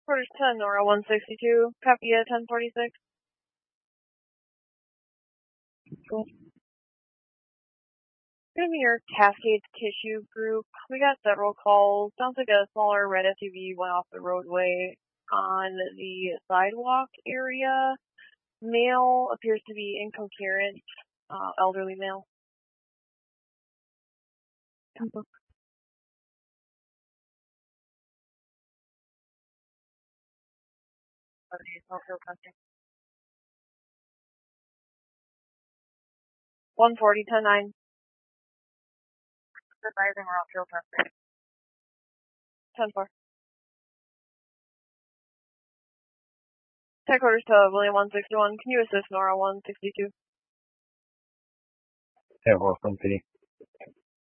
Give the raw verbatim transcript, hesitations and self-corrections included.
Quarters ten, Nora one sixty-two, copy at ten forty-six. Cool. Gonna be your Cascades Tissue Group. We got several calls. Sounds like a smaller red S U V went off the roadway on the sidewalk area. Male appears to be incoherent, uh, elderly male. Tempo. one forty, ten nine. Advising route field testing. ten four. Tech orders to William one sixty-one. Can you assist Nora one sixty-two? ten four from P.